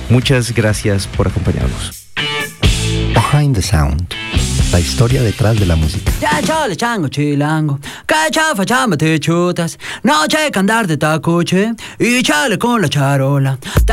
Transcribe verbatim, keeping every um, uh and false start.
Muchas gracias por acompañarnos. Behind the Sound, la historia detrás de la música. Ya chole chango chilango, que chafa chamba te chutas, no checa andar de tacuche y chale con la charola.